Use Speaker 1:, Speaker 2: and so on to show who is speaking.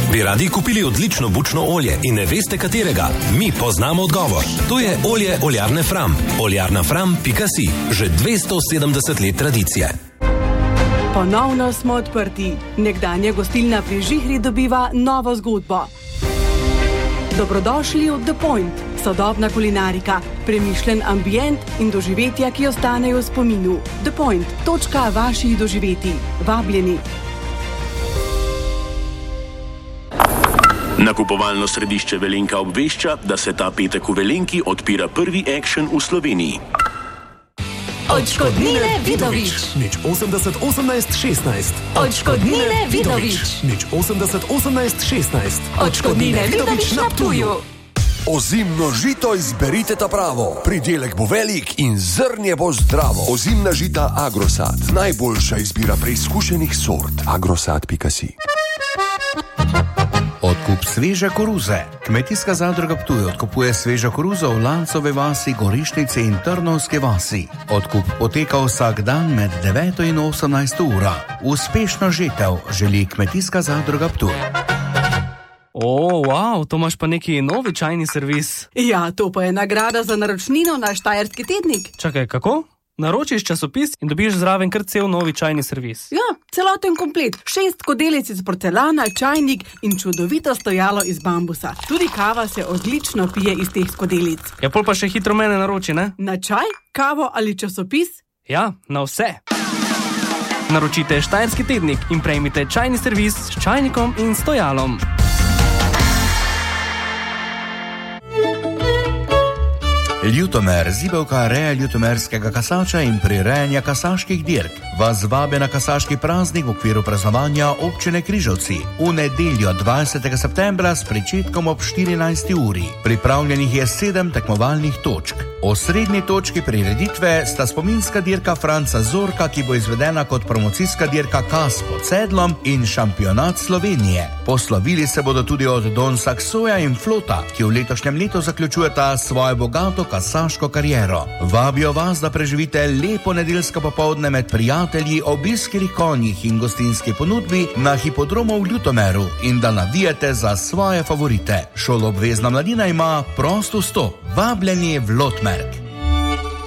Speaker 1: Bi radi kupili odlično bučno olje in ne veste katerega? Mi poznamo odgovor. To je olje oljarne Fram. oljarnafram.si. Že 270 let tradicije.
Speaker 2: Ponovno smo odprti. Nekdanja gostilna pri Žihri dobiva novo zgodbo. Dobrodošli v The Point. Sodobna kulinarika, premišljen ambient in doživetja, ki ostanejo v spominu. The Point. Točka vaših doživetij. Vabljeni.
Speaker 3: Nakupovalno središče Velenka obvešča, da se ta petek v Velenki odpira prvi action v Sloveniji.
Speaker 4: Odškodnine Vidovič.
Speaker 5: Nič 80 18 16.
Speaker 4: Odškodnine Vidovič.
Speaker 5: Nič 80 18 16.
Speaker 4: Odškodnine Vidovič na Ptuju.
Speaker 6: Ozimno žito izberite ta pravo. Pridelek bo velik in zrnje bo zdravo. Ozimna žita Agrosad. Najboljša izbira preizkušenih sort. Agrosad.si.
Speaker 7: Odkup sveže koruze. Kmetijska zadruga Ptuj odkupuje svežo koruzo v Lancove vasi, Gorišnici in Trnovske vasi. Odkup poteka vsak dan med 9 in 18 ura. Uspešno žetev želi Kmetijska zadruga Ptuj.
Speaker 8: Wow, to imaš pa neki novi čajni servis.
Speaker 2: Ja, to pa je nagrada za naročnino na Štajerski tednik.
Speaker 8: Čakaj, kako? Naročiš časopis in dobiš zraven kar cel novi čajni servis.
Speaker 2: Ja, celoten komplet. 6 skodelic iz porcelana, čajnik in čudovito stojalo iz bambusa. Tudi kava se odlično pije iz teh skodelic.
Speaker 8: Ja, pol pa še hitro mene naroči, ne?
Speaker 2: Na čaj, kavo ali časopis?
Speaker 8: Ja, na vse. Naročite Štajerski tednik in prejmite čajni servis s čajnikom in stojalom.
Speaker 7: Ljutomer, zibelka reja ljutomerskega kasača in prirejanja kasaških dirk, vas vabe na kasaški praznik v okviru praznovanja občine Križevci v nedeljo 20. septembra s pričetkom ob 14. uri. Pripravljenih je 7 tekmovalnih točk. Osrednji točki prireditve sta spominska dirka Franca Zorka, ki bo izvedena kot promocijska dirka Kas pod Sedlom, in šampionat Slovenije. Poslovili se bodo tudi od Don Saxoja in Flota, ki v letošnjem letu zaključujeta svojo bogato kasaško kariero. Vabijo vas, da preživite lepo nedeljsko popoldne med prijatelji ob iskrih konjih in gostinski ponudbi na hipodromu v Ljutomeru in da navijete za svoje favorite. Šoloobvezna mladina ima prost vstop. Vabljeni v Lotmerk.